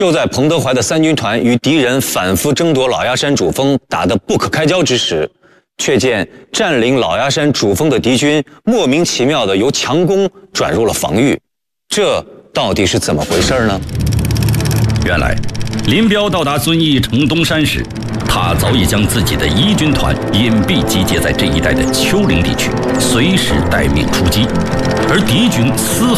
就在彭德怀的三军团与敌人反复争夺老鸭山主峰，打得不可开交之时，却见占领老鸭山主峰的敌军莫名其妙地由强攻转入了防御，这到底是怎么回事呢？ 原来，林彪到达遵义城东山时，他早已将自己的一军团隐蔽集结在这一带的丘陵地区，随时待命出击，而敌军丝毫